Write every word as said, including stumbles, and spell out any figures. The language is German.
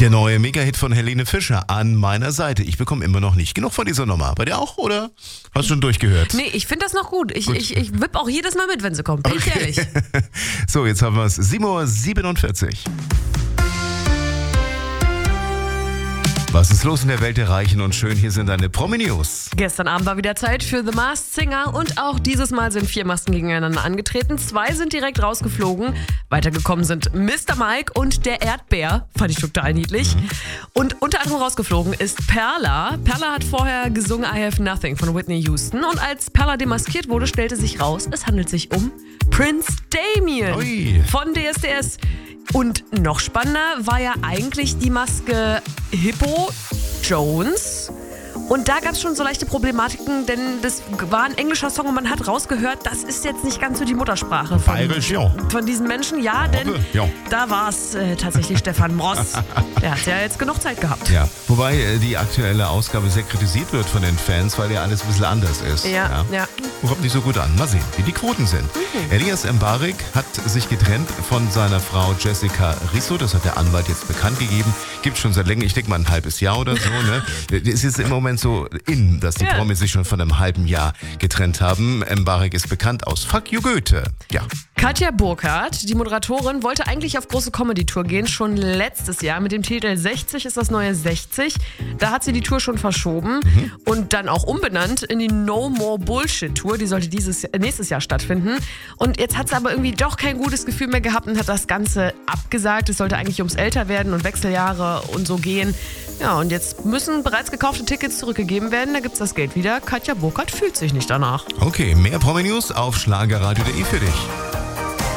Der neue Mega-Hit von Helene Fischer an meiner Seite. Ich bekomme immer noch nicht genug von dieser Nummer. Bei dir auch, oder? Hast du schon durchgehört? Nee, ich finde das noch gut. Ich, gut. ich, ich wipp auch jedes Mal mit, wenn sie kommt. Bin ich ehrlich. So, jetzt haben wir es. sieben Uhr siebenundvierzig. Was ist los in der Welt der Reichen und Schön? Hier sind deine Promi-News. Gestern Abend war wieder Zeit für The Masked Singer und auch dieses Mal sind vier Masken gegeneinander angetreten. Zwei sind direkt rausgeflogen. Weitergekommen sind Mister Mike und der Erdbär. Fand ich total niedlich. Mhm. Und unter anderem rausgeflogen ist Perla. Perla hat vorher gesungen I Have Nothing von Whitney Houston. Und als Perla demaskiert wurde, stellte sich raus, es handelt sich um Prince Damien Ui. von D S D S. Und noch spannender war ja eigentlich die Maske Hippo Jones. Und da gab es schon so leichte Problematiken, denn das war ein englischer Song und man hat rausgehört, das ist jetzt nicht ganz so die Muttersprache von, Bayerisch, ja. von diesen Menschen. Ja, denn Hoffe, ja. da war es äh, tatsächlich Stefan Moss. Der hat ja jetzt genug Zeit gehabt. Ja, wobei äh, die aktuelle Ausgabe sehr kritisiert wird von den Fans, weil ja alles ein bisschen anders ist. Ja, ja. ja. Kommt nicht so gut an. Mal sehen, wie die Quoten sind. Mhm. Elias Mbarek hat sich getrennt von seiner Frau Jessica Risso. Das hat der Anwalt jetzt bekannt gegeben. Gibt schon seit länger, ich denke mal ein halbes Jahr oder so. Ne? Es ist im Moment so in, dass die ja. Promis sich schon von einem halben Jahr getrennt haben. Mbarek ist bekannt aus Fuck You Goethe. Ja. Katja Burkhardt, die Moderatorin, wollte eigentlich auf große Comedy-Tour gehen, schon letztes Jahr mit dem Titel sechzig ist das neue sechzig. Da hat sie die Tour schon verschoben mhm. und dann auch umbenannt in die No More Bullshit Tour. Die sollte dieses nächstes Jahr stattfinden. Und jetzt hat sie aber irgendwie doch kein gutes Gefühl mehr gehabt und hat das Ganze abgesagt. Es sollte eigentlich ums Älterwerden und Wechseljahre und so gehen. Ja, und jetzt müssen bereits gekaufte Tickets zurückgegeben werden. Da gibt's das Geld wieder. Katja Burkhardt fühlt sich nicht danach. Okay, mehr Promi-News auf schlagerradio punkt de für dich.